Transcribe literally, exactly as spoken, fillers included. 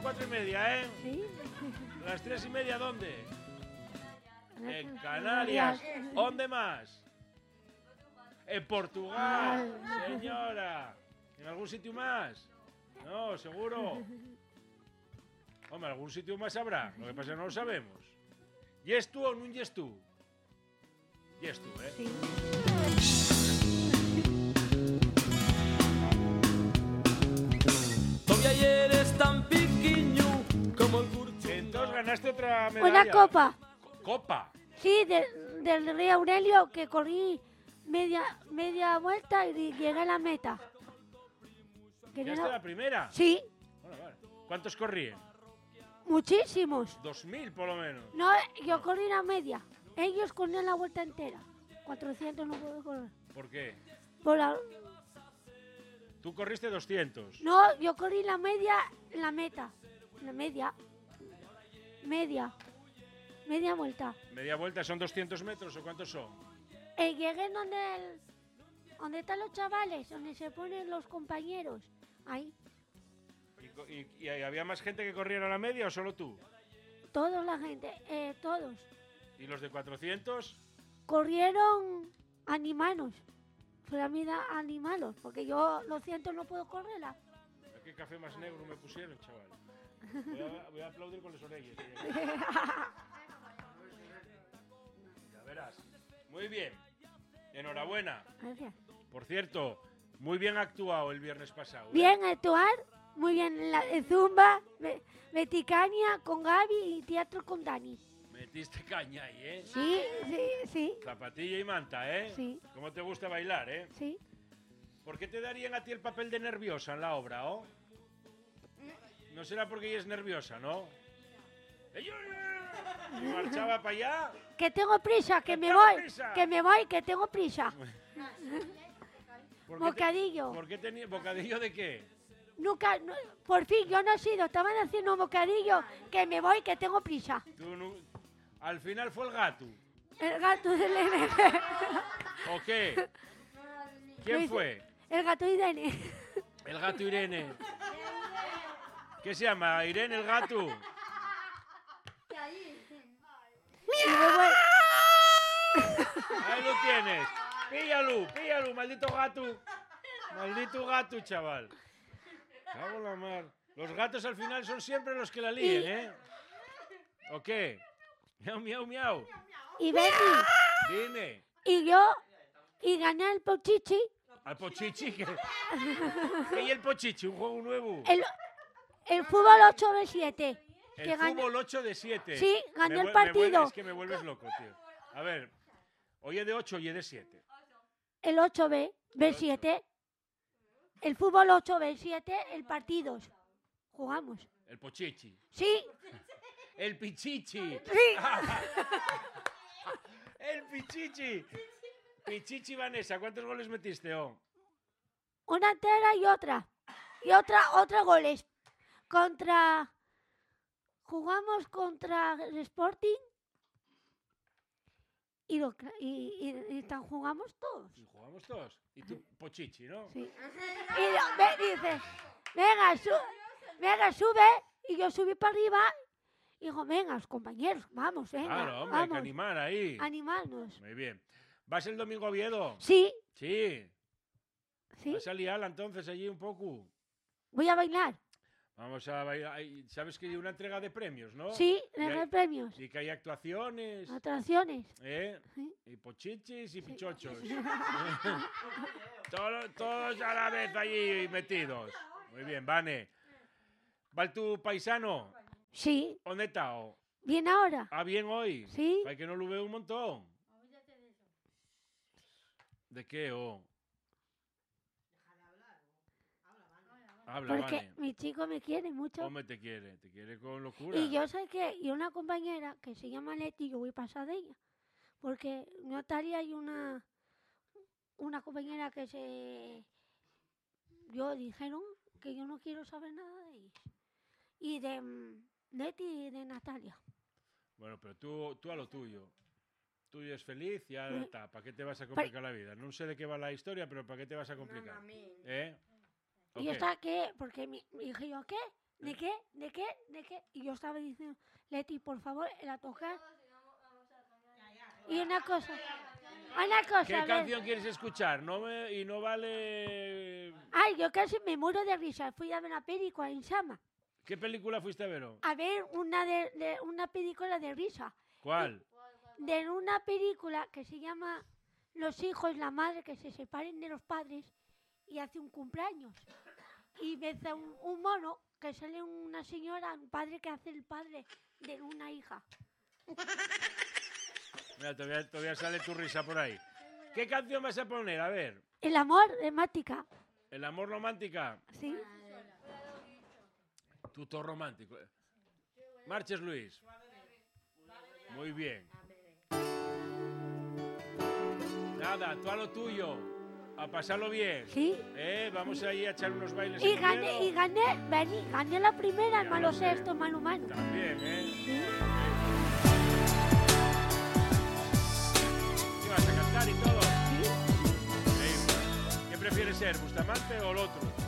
cuatro y media, ¿eh? Sí. Las tres y media, ¿dónde? En Canarias. ¿Dónde más? En Portugal, señora. ¿En algún sitio más? No, seguro. Hombre, algún sitio más habrá. Lo que pasa es que no lo sabemos. ¿Yes tú o no yes tú? Yes tú, ¿eh? Sí. Todavía eres tan pequeño como el curso. Entonces ganaste otra medalla. Una copa. Co- Copa. Sí, de- del Rey Aurelio, que corrí media, media vuelta y llegué a la meta. Que ¿Ya no- está la primera? Sí, Bueno, vale. ¿Cuántos corrían? muchísimos. Dos mil, por lo menos. No, yo corrí la media. Ellos corrían la vuelta entera. cuatrocientos no puedo correr. ¿Por qué? Por la- Tú corriste doscientos. No, yo corrí la media, la meta. La media. Media. Media vuelta. Media vuelta son doscientos metros, ¿o cuántos son? Eh, llegué donde, el- donde están los chavales, donde se ponen los compañeros. Ahí. ¿Y, co- y- y había más gente que corriera la media o solo tú? Toda la gente, eh, todos. ¿Y los de cuatrocientos? Corrieron animanos. Fue la vida animalos, porque yo lo siento, no puedo correrla. ¿Qué café más negro me pusieron, chaval? Voy a, voy a aplaudir con las orejas. Ya verás. Muy bien. Enhorabuena. Gracias. Por cierto, muy bien actuado el viernes pasado. ¿eh? Bien actuar, muy bien la de Zumba, me- Meticania con Gaby y teatro con Dani. Metiste caña ahí, ¿eh? Sí, sí, sí, Zapatilla y manta, ¿eh? Sí. ¿Cómo te gusta bailar, eh? sí. ¿Por qué te darían a ti el papel de nerviosa en la obra, oh? No será porque ella es nerviosa, ¿no? Y marchaba para allá. Que tengo prisa, que Que me tengo voy, prisa. que me voy, que tengo prisa. ¿Por qué te- Bocadillo. ¿Por qué tenía bocadillo de qué? Nunca, no- por fin, yo no he sido, estaban haciendo un bocadillo, que me voy, que tengo prisa. Tú no- Al final fue el gato. El gato del nene. ¿O qué? ¿Quién Luis- fue? El gato Irene. El gato Irene. ¿Qué se llama? Irene el gato. Y luego el- Ahí lo tienes. Píllalo, píllalo, maldito gato. Maldito gato, chaval. Cago en la mar. Los gatos al final son siempre los que la líen, ¿eh? ¿O qué? Miau, miau, miau. y Betty. Dime. Y yo, y gané el pochichi. Al Pochichi. ¿Qué? ¿Qué y el Pochichi? ¿Un juego nuevo? El, el fútbol ocho de siete. El que gané- fútbol ocho de siete. Sí, gané Me el vuel- me partido. vuelve- es que me vuelves loco, tío. A ver, oye de ocho y de siete. El ocho B, B siete. El fútbol ocho B siete, el partidos. Jugamos. El Pochichi. Sí, El Pichichi. sí. El Pichichi. Pichichi Vanessa, ¿cuántos goles metiste, oh? Una entera y otra. Y otra, otra goles. Contra. Jugamos contra el Sporting. Y, lo, cla- y, y, y tan jugamos todos. Y jugamos todos. Y tú, Pochichi, ¿no? Sí. Y lo- me dice, venga, su- venga, sube. Y yo subí para arriba. Y digo, venga, los compañeros, vamos, venga. Claro, hombre, hay que vamos, animar ahí. animarnos. Muy bien. ¿Vas el domingo a Oviedo? Sí, Sí. sí. ¿Vas a liarla entonces allí un poco? Voy a bailar. Vamos a bailar. Hay- ¿Sabes que hay una entrega de premios, no? Sí, Y le doy hay- premios. Y que hay actuaciones. Atracciones. ¿Eh? Sí. Y pochichis y pichochos. Todo- todos a la vez allí metidos. Muy bien, Vane. ¿Va tu paisano? Sí, ¿Dónde está? oh? bien ahora. ¿Ah, bien hoy? Sí. Hay que no lo veo un montón. ¿De qué, oh? Habla, Porque Vane. mi chico me quiere mucho. Hombre, te quiere, te quiere con locura. Y yo sé que, y una compañera que se llama Leti, yo voy a pasar de ella. Porque Natalia hay una, una compañera que se, yo dijeron que yo no quiero saber nada de ellos. Y de mm, Leti y de Natalia. Bueno, pero tú, tú a lo tuyo. Tú es feliz y ya Eh, está. ¿Para qué te vas a complicar la vida? No sé de qué va la historia, pero ¿para qué te vas a complicar? ¿Eh? ¿O Y yo qué? estaba, ¿qué? Porque mi, dije yo, ¿qué? ¿De qué? ¿De qué? ¿De qué? Y yo estaba diciendo, Leti, por favor, la tocar. Y una cosa, una cosa, ¿Qué a ver. canción quieres escuchar? No me, y no vale... Ay, yo casi me muero de risa. Fui a ver una película en Sama. ¿Qué película fuiste a ver? A ver una, de, de- una película de risa. ¿Cuál? De una película que se llama Los hijos, la madre, que se separen de los padres y hace un cumpleaños. Y ves a un, un mono que sale una señora, un padre que hace el padre de una hija. Mira, todavía, todavía sale tu risa por ahí. ¿Qué canción vas a poner? A ver. El amor de Mática. ¿El amor romántica? ¿Sí? Tuto romántico. Marches, Luis. Muy bien. Nada, tú a lo tuyo. A pasarlo bien. ¿Sí? Eh, vamos ahí a echar unos bailes Y en gané, hielo. y gané, vení, gané la primera, Ya malo lo sé. sexto, mano mano. También, ¿eh? ¿Sí? ¿Qué vas a cantar y todo? ¿Sí? Increíble. ¿Qué prefieres ser, Bustamante o el otro?